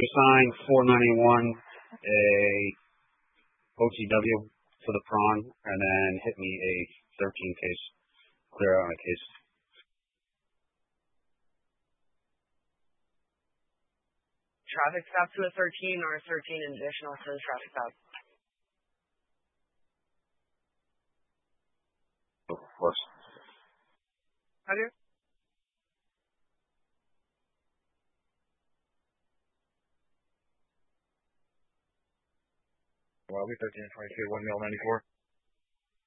Assign 491 a OTW for the prawn, and then hit me a 13 case. Clear out my case. Traffic stop to a 13 or a 13 additional to the traffic stop. Of course. Roger. Well, we 13 22, 1 mil 94.